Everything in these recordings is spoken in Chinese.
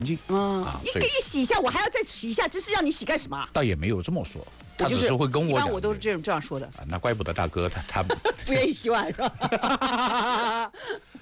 净。 你给你洗一下，我还要再洗一下，这是让你洗干什么？ 倒也没有这么说，他只是会跟我讲。 一般我都是这样说的。 那怪不得大哥他不愿意洗碗是吧？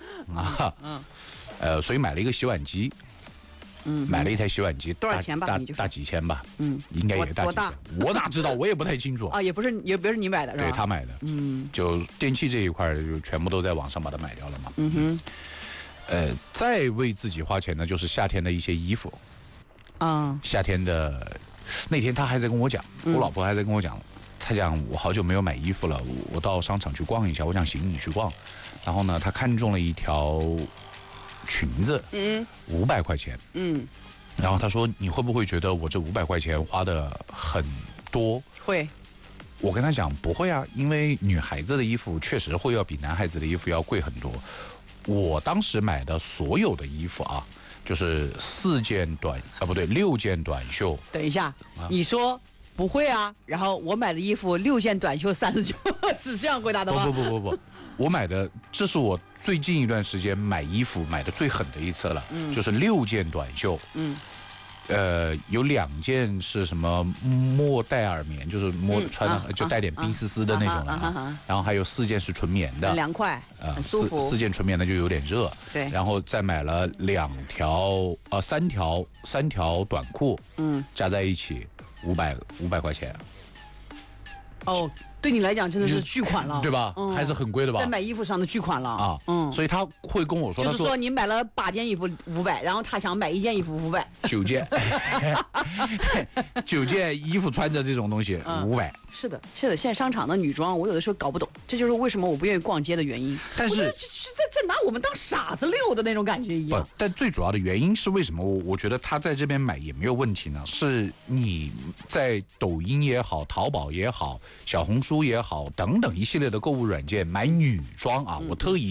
所以买了一个洗碗机。买了一台洗碗机， 多少钱吧？ 大几千吧，应该也大几千。我哪知道，我也不太清楚啊。也不是你买的是吧？ 对他买的，就电器这一块就全部都在网上把它买掉了嘛。再为自己花钱呢，就是夏天的一些衣服。夏天的那天他还在跟我讲，我老婆还在跟我讲，她讲我好久没有买衣服了，我到商场去逛一下。我想行，你去逛。然后呢，她看中了一条裙子，500块钱，然后他说你会不会觉得我这500块钱花的很多？ 会， 我跟他讲不会啊，因为女孩子的衣服确实会要比男孩子的衣服要贵很多。我当时买的所有的衣服啊，就是6件短袖。 等一下，你说不会啊？然后我买的衣服6件短袖39，是这样回答的吗？ 不。我买的，这是我最近一段时间买衣服买的最狠的一次了，就是6件短袖，有2件是什么莫代尔棉，就是穿的就带点冰丝丝的那种的，然后还有4件是纯棉的， 很凉快，很舒服。 4件纯棉的就有点热， 对。 然后再买了3条短裤，加在一起500块钱。 哦，对你来讲真的是巨款了， 对吧？还是很贵的吧？ 在买衣服上的巨款了啊！ 所以他会跟我说， 就是说你买了8件衣服500，然后他想买1件衣服500 ，9件，9件衣服穿着这种东西500。 是的，现在商场的女装我有的时候搞不懂，这就是为什么我不愿意逛街的原因。 但是这拿我们当傻子溜的那种感觉一样。 但最主要的原因是为什么我觉得他在这边买也没有问题呢？是你在抖音也好，淘宝也好，小红书也好等等一系列的购物软件买女装啊，我特意